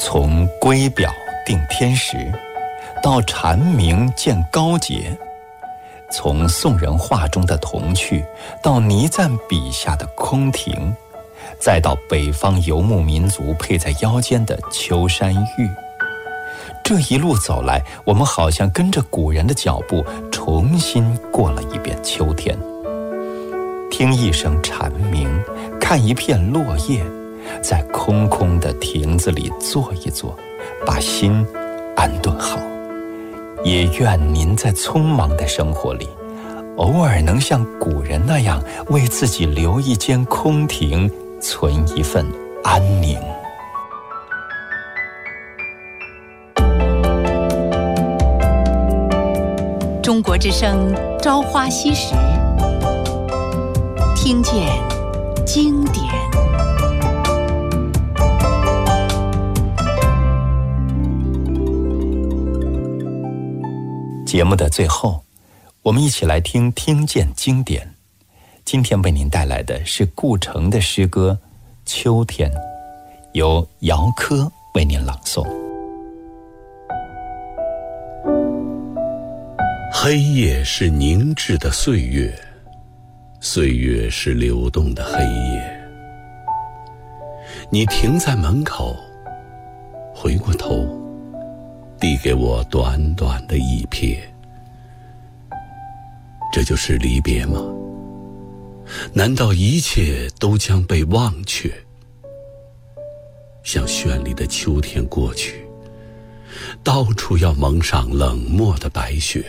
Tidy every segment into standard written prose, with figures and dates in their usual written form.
从圭表定天时，到蝉鸣见高洁，从宋人画中的童趣，到倪瓒笔下的空庭，再到北方游牧民族佩在腰间的秋山玉。这一路走来，我们好像跟着古人的脚步，重新过了一遍秋天。听一声蝉鸣，看一片落叶，在空空的亭子里坐一坐，把心安顿好。也愿您在匆忙的生活里，偶尔能像古人那样，为自己留一间空庭，存一份安宁。 中国之声朝花夕拾，听见经典。 节目的最后，我们一起来听见经典。今天为您带来的是顾城的诗歌《秋天》，由姚科为您朗诵。 黑夜是凝滞的岁月，岁月是流动的黑夜。你停在门口，回过头，递给我短短的一瞥。这就是离别吗？难道一切都将被忘却？像绚丽的秋天过去，到处要蒙上冷漠的白雪。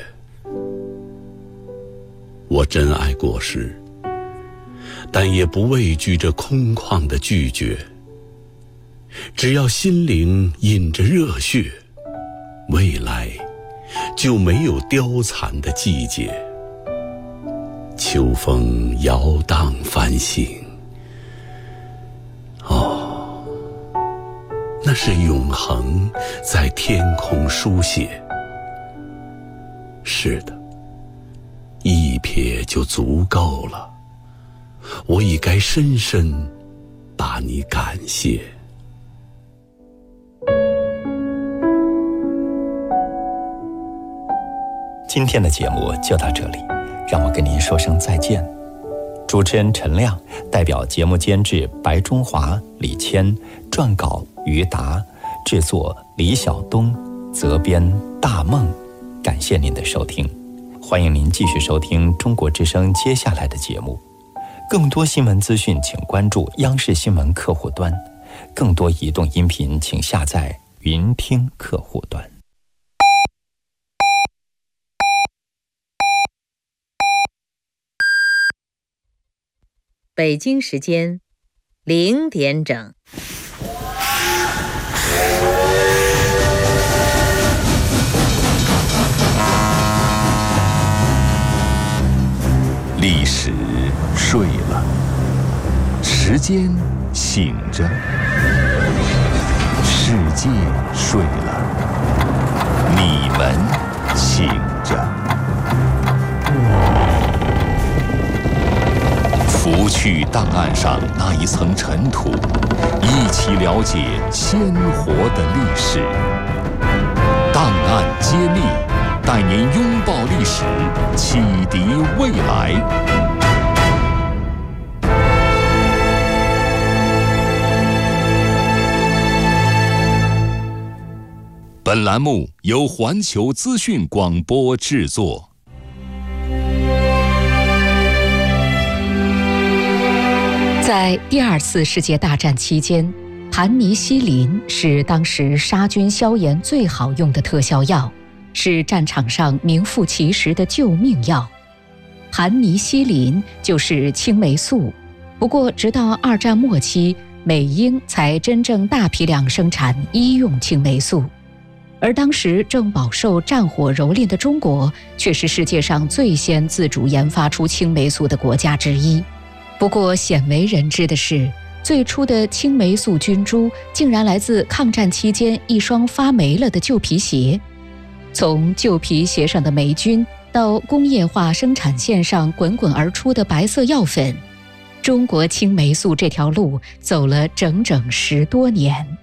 我真爱果实，但也不畏惧这空旷的拒绝。只要心灵引着热血，未来就没有凋残的季节。秋风摇荡繁星，哦，那是永恒在天空书写。是的，一瞥就足够了，我已该深深把你感谢。 今天的节目就到这里，让我跟您说声再见。主持人陈亮，代表节目监制白中华、李谦，撰稿于达，制作李晓东，责编大梦。感谢您的收听，欢迎您继续收听中国之声接下来的节目。更多新闻资讯请关注央视新闻客户端，更多移动音频请下载云听客户端。 北京时间0点整。 历史睡了，时间醒着，世界睡了，你们醒着。拂去档案上那一层尘土，一起了解鲜活的历史。档案揭秘，带您拥抱历史，启迪未来。本栏目由环球资讯广播制作。 在第二次世界大战期间，盘尼西林是当时杀菌消炎最好用的特效药，是战场上名副其实的救命药。盘尼西林就是青霉素，不过直到二战末期，美英才真正大批量生产医用青霉素。而当时正饱受战火蹂躏的中国，却是世界上最先自主研发出青霉素的国家之一。不过鲜为人知的是，最初的青霉素菌株竟然来自抗战期间一双发霉了的旧皮鞋。从旧皮鞋上的霉菌到工业化生产线上滚滚而出的白色药粉，中国青霉素这条路走了整整10多年。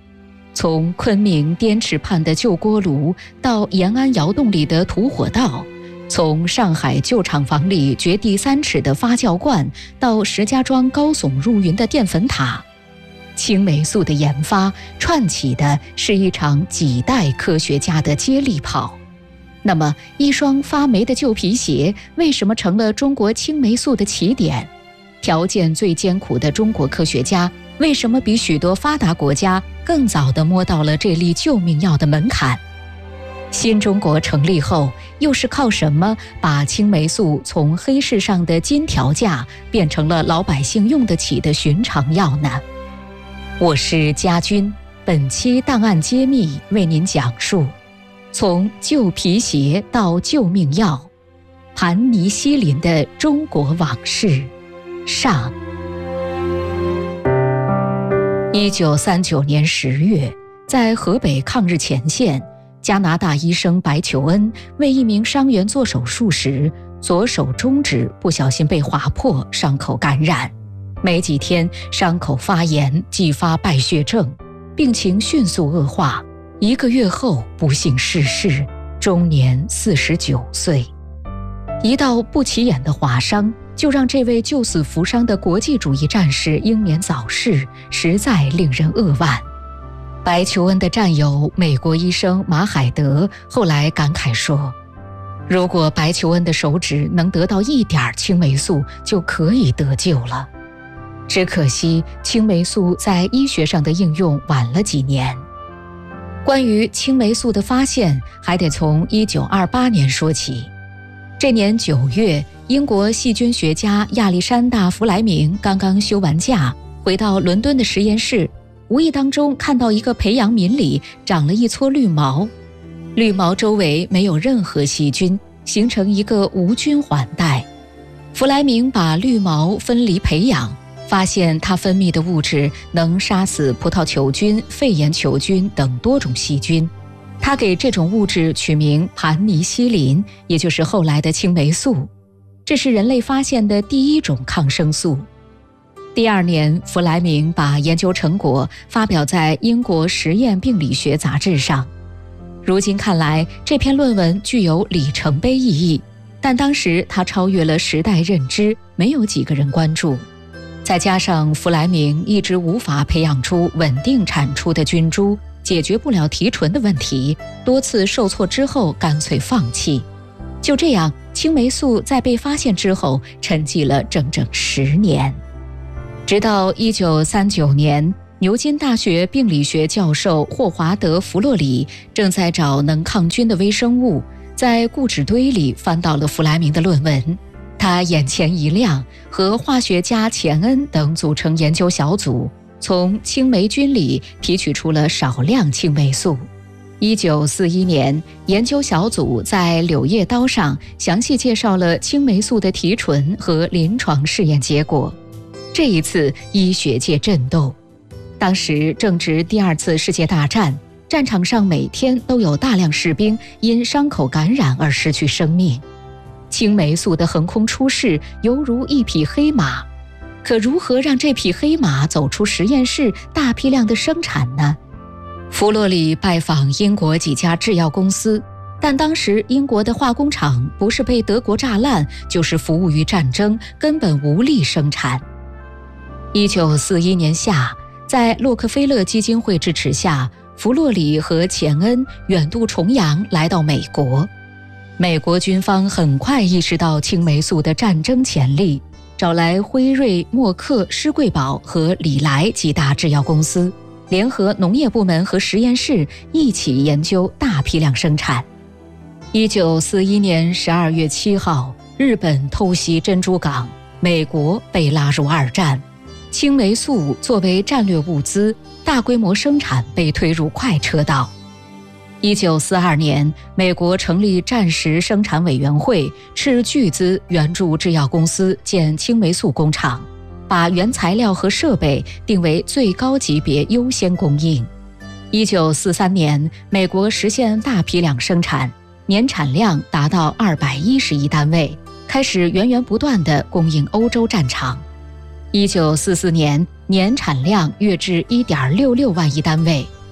从昆明滇池畔的旧锅炉到延安窑洞里的土火道，从上海旧厂房里掘地3尺的发酵罐到石家庄高耸入云的淀粉塔，青霉素的研发串起的是一场几代科学家的接力跑。那么，一双发霉的旧皮鞋为什么成了中国青霉素的起点？条件最艰苦的中国科学家为什么比许多发达国家更早地摸到了这粒救命药的门槛？新中国成立后，又是靠什么把青霉素从黑市上的金条价变成了老百姓用得起的寻常药呢？我是家军，本期档案揭秘为您讲述从旧皮鞋到救命药，盘尼西林的中国往事上。1939年10月，在河北抗日前线，加拿大医生白求恩为一名伤员做手术时，左手中指不小心被划破，伤口感染。没几天，伤口发炎，继发败血症，病情迅速恶化。1个月后不幸逝世，终年49岁。一道不起眼的划伤，就让这位救死扶伤的国际主义战士英年早逝，实在令人扼腕。白求恩的战友美国医生马海德后来感慨说，如果白求恩的手指能得到一点青霉素，就可以得救了。只可惜青霉素在医学上的应用晚了几年。关于青霉素的发现，还得从1928年说起。这年9月，英国细菌学家亚历山大·弗莱明刚刚休完假，回到伦敦的实验室，无意当中看到一个培养皿里长了一撮绿毛，绿毛周围没有任何细菌，形成一个无菌环带。弗莱明把绿毛分离培养，发现它分泌的物质能杀死葡萄球菌、肺炎球菌等多种细菌。他给这种物质取名盘尼西林，也就是后来的青霉素。这是人类发现的第1种抗生素。第2年，弗莱明把研究成果发表在英国实验病理学杂志上。如今看来，这篇论文具有里程碑意义，但当时它超越了时代认知，没有几个人关注。再加上弗莱明一直无法培养出稳定产出的菌株，解决不了提纯的问题，多次受挫之后干脆放弃。就这样，青霉素在被发现之后沉寂了整整10年。直到1939年，牛津大学病理学教授霍华德·弗洛里正在找能抗菌的微生物，在固纸堆里翻到了弗莱明的论文。他眼前一亮，和化学家钱恩等组成研究小组，从青霉菌里提取出了少量青霉素。1941年，研究小组在《柳叶刀》上详细介绍了青霉素的提纯和临床试验结果。这一次，医学界震动。当时正值第2次世界大战，战场上每天都有大量士兵因伤口感染而失去生命。青霉素的横空出世，犹如一匹黑马。可如何让这匹黑马走出实验室，大批量的生产呢？弗洛里拜访英国几家制药公司，但当时英国的化工厂不是被德国炸烂，就是服务于战争，根本无力生产。1941年夏，在洛克菲勒基金会支持下，弗洛里和钱恩远渡重洋来到美国。美国军方很快意识到青霉素的战争潜力，找来辉瑞、默克、施贵宝和礼来几大制药公司，联合农业部门和实验室一起研究大批量生产。1941年12月7号，日本偷袭珍珠港，美国被拉入2战。青霉素作为战略物资，大规模生产被推入快车道。1942年，美国成立战时生产委员会，斥巨资援助制药公司建青霉素工厂，把原材料和设备定为最高级别优先供应。1943年，美国实现大批量生产，年产量达到210亿单位，开始源源不断地供应欧洲战场。1944年，年产量跃至1.66万亿单位。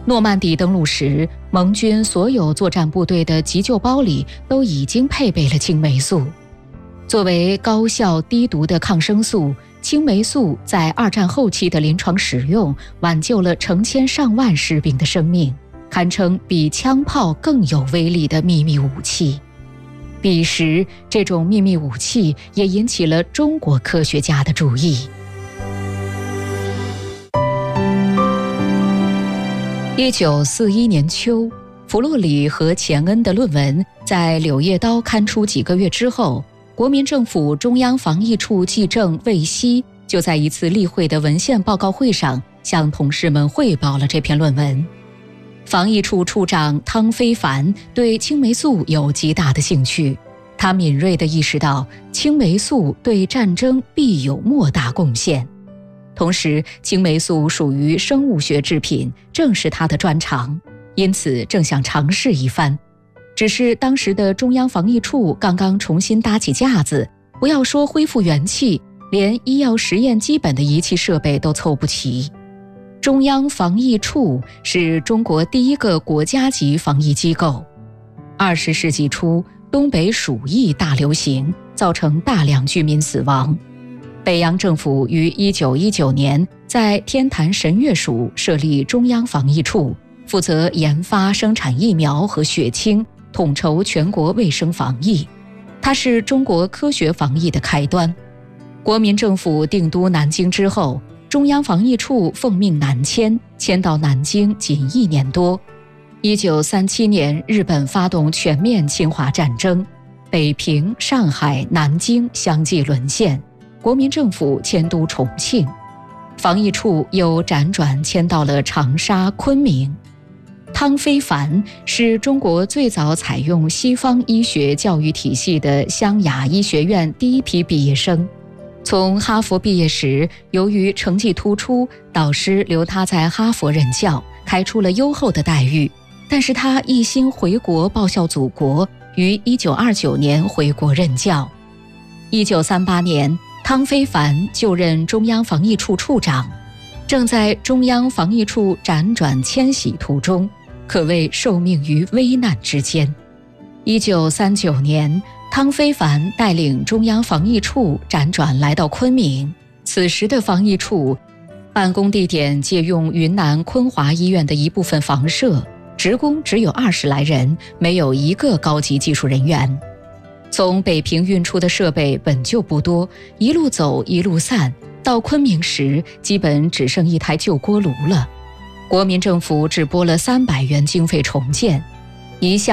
诺曼底登陆时，盟军所有作战部队的急救包里都已经配备了青霉素。作为高效低毒的抗生素，青霉素在二战后期的临床使用，挽救了成千上万士兵的生命，堪称比枪炮更有威力的秘密武器。彼时，这种秘密武器也引起了中国科学家的注意。1941年秋，弗洛里和钱恩的论文在《柳叶刀》刊出几个月之后，国民政府中央防疫处技正魏希就在一次例会的文献报告会上向同事们汇报了这篇论文。防疫处处长汤非凡对青霉素有极大的兴趣，他敏锐地意识到青霉素对战争必有莫大贡献。同时，青霉素属于生物学制品，正是他的专长，因此正想尝试一番。只是当时的中央防疫处刚刚重新搭起架子，不要说恢复元气，连医药实验基本的仪器设备都凑不齐。中央防疫处是中国第一个国家级防疫机构。20世纪初，东北鼠疫大流行，造成大量居民死亡。北洋政府于1919年在天坛神乐署设立中央防疫处，负责研发生产疫苗和血清，统筹全国卫生防疫。它是中国科学防疫的开端。国民政府定都南京之后，中央防疫处奉命南迁，迁到南京仅1年多。1937年，日本发动全面侵华战争，北平、上海、南京相继沦陷，国民政府迁都重庆，防疫处又辗转迁到了长沙、昆明。汤非凡是中国最早采用西方医学教育体系的湘雅医学院第一批毕业生。从哈佛毕业时，由于成绩突出，导师留他在哈佛任教，开出了优厚的待遇。但是他一心回国报效祖国，于1929年回国任教。1938年，汤非凡就任中央防疫处处长，正在中央防疫处辗转迁徙途中，可谓受命于危难之间。1939年，汤非凡带领中央防疫处辗转来到昆明，此时的防疫处办公地点借用云南昆华医院的一部分房舍，职工只有20来人，没有一个高级技术人员。从北平运出的设备本就不多，一路走一路散，到昆明时基本只剩一台旧锅炉了。国民政府只拨了300元经费重建，一向